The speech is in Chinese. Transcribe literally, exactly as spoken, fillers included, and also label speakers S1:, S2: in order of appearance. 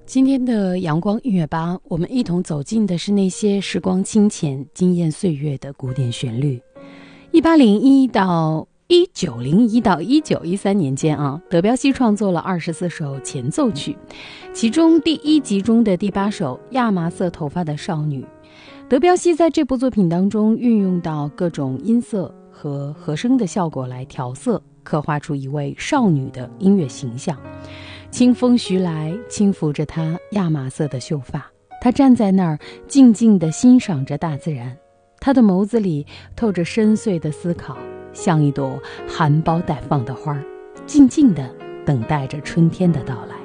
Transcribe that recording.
S1: 今天的阳光音乐吧，我们一同走进的是那些时光清浅、惊艳岁月的古典旋律。一八零一到一九零一到一九一三年间啊，德彪西创作了二十四首前奏曲，其中第一集中的第八首《亚麻色头发的少女》，德彪西在这部作品当中运用到各种音色和和声的效果来调色，刻画出一位少女的音乐形象。清风徐来，轻抚着她亚麻色的秀发，她站在那儿静静地欣赏着大自然，她的眸子里透着深邃的思考，像一朵含苞待放的花，静静地等待着春天的到来。